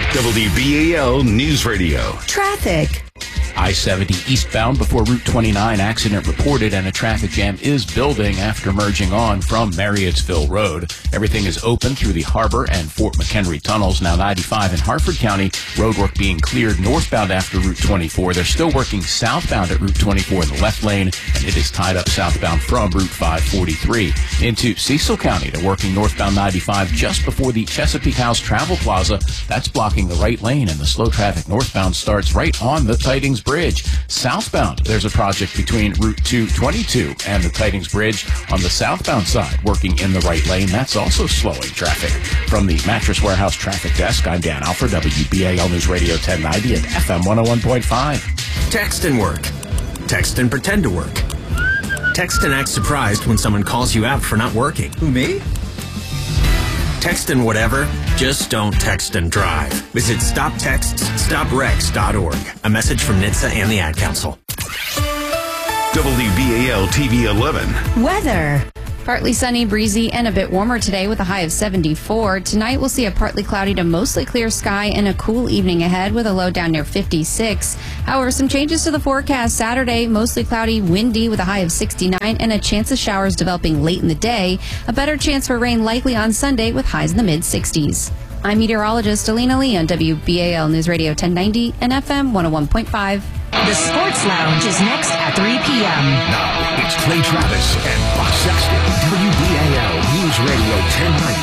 WBAL News Radio. Traffic. I-70 eastbound before Route 29 accident reported, and a traffic jam is building after merging on from Marriottsville Road. Everything is open through the Harbor and Fort McHenry tunnels. Now 95 in Harford County, roadwork being cleared northbound after Route 24. They're still working southbound at Route 24 in the left lane, and it is tied up southbound from Route 543. Into Cecil County, they're working northbound 95 just before the Chesapeake House Travel Plaza. That's blocking the right lane, and the slow traffic northbound starts right on the Titings Bridge. Southbound, there's a project between Route 222 and the Titings Bridge on the southbound side, working in the right lane. That's also slowing traffic. From the Mattress Warehouse Traffic Desk, I'm Dan Alford, WBAL News Radio 1090 and FM 101.5. Text and work. Text and pretend to work. Text and act surprised when someone calls you out for not working. Who, me? Text and whatever, just don't text and drive. Visit StopTextsStopWrecks.org. A message from NHTSA and the Ad Council. WBAL TV 11. Weather. Partly sunny, breezy, and a bit warmer today with a high of 74. Tonight we'll see a partly cloudy to mostly clear sky and a cool evening ahead with a low down near 56. However, some changes to the forecast. Saturday, mostly cloudy, windy with a high of 69 and a chance of showers developing late in the day. A better chance for rain likely on Sunday with highs in the mid-60s. I'm meteorologist Alina Lee on WBAL News Radio 1090 and FM 101.5. The Sports Lounge is next at 3 p.m. Now, it's Clay Travis and Buck Sexton. WBAL News Radio 1090.